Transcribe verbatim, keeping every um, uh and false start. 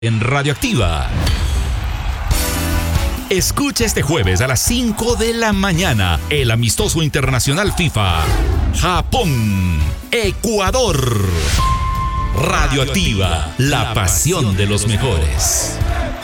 En Radioactiva. Escucha este jueves a las cinco de la mañana el amistoso internacional FIFA. Japón, Ecuador. Radioactiva, la pasión de los mejores.